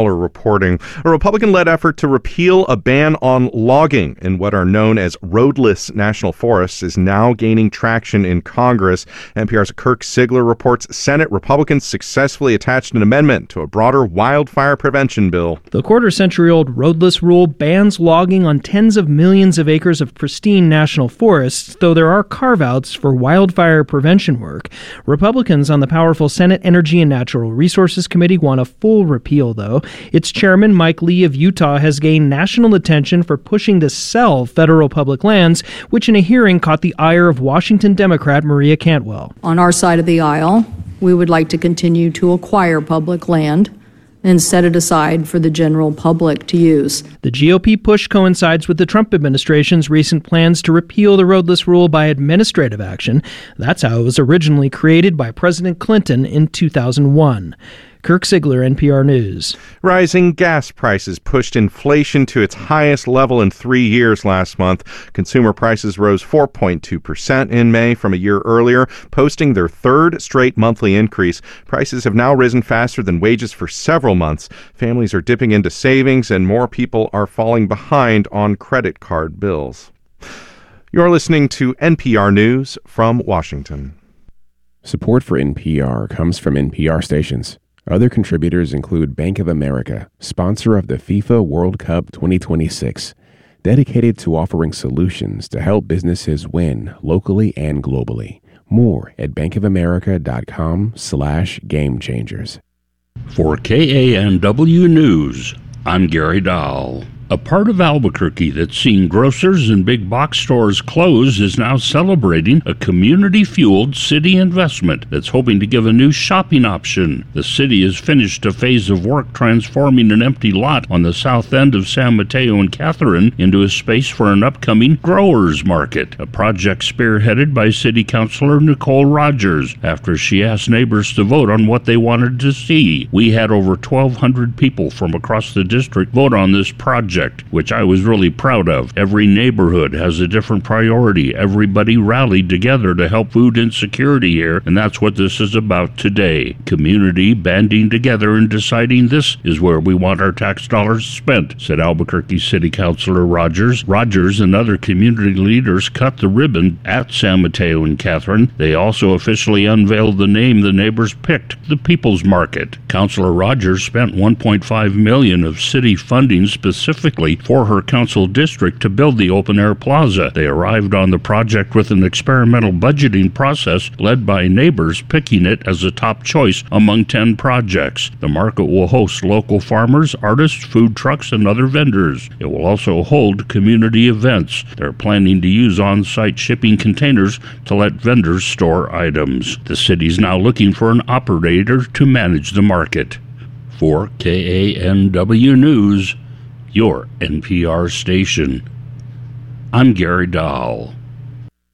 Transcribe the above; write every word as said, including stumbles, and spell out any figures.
Reporting. A Republican-led effort to repeal a ban on logging in what are known as roadless national forests is now gaining traction in Congress. N P R's Kirk Sigler reports Senate Republicans successfully attached an amendment to a broader wildfire prevention bill. The quarter-century-old roadless rule bans logging on tens of millions of acres of pristine national forests, though there are carve-outs for wildfire prevention work. Republicans on the powerful Senate Energy and Natural Resources Committee want a full repeal, though. Its chairman, Mike Lee of Utah, has gained national attention for pushing to sell federal public lands, which in a hearing caught the ire of Washington Democrat Maria Cantwell. On our side of the aisle, we would like to continue to acquire public land and set it aside for the general public to use. The G O P push coincides with the Trump administration's recent plans to repeal the roadless rule by administrative action. That's how it was originally created by President Clinton in two thousand one. Kirk Sigler, N P R News. Rising gas prices pushed inflation to its highest level in three years last month. Consumer prices rose four point two percent in May from a year earlier, posting their third straight monthly increase. Prices have now risen faster than wages for several months. Families are dipping into savings, and more people are falling behind on credit card bills. You're listening to N P R News from Washington. Support for N P R comes from N P R stations. Other contributors include Bank of America, sponsor of the FIFA World Cup twenty twenty-six, dedicated to offering solutions to help businesses win locally and globally. More at bankofamerica.com slash game changers. For K A N W News, I'm Gary Dahl. A part of Albuquerque that's seen grocers and big box stores close is now celebrating a community-fueled city investment that's hoping to give a new shopping option. The city has finished a phase of work transforming an empty lot on the south end of San Mateo and Catherine into a space for an upcoming growers market, a project spearheaded by City Councilor Nicole Rogers after she asked neighbors to vote on what they wanted to see. We had over twelve hundred people from across the district vote on this project, which I was really proud of. Every neighborhood has a different priority. Everybody rallied together to help food insecurity here, and that's what this is about today. Community banding together and deciding this is where we want our tax dollars spent, said Albuquerque City Councilor Rogers. Rogers and other community leaders cut the ribbon at San Mateo and Catherine. They also officially unveiled the name the neighbors picked, the People's Market. Councilor Rogers spent one point five million dollars of city funding specifically for her council district to build the open-air plaza. They arrived on the project with an experimental budgeting process led by neighbors, picking it as a top choice among ten projects. The market will host local farmers, artists, food trucks, and other vendors. It will also hold community events. They're planning to use on-site shipping containers to let vendors store items. The city's now looking for an operator to manage the market. For K A N W News, your N P R station, I'm Gary Dahl.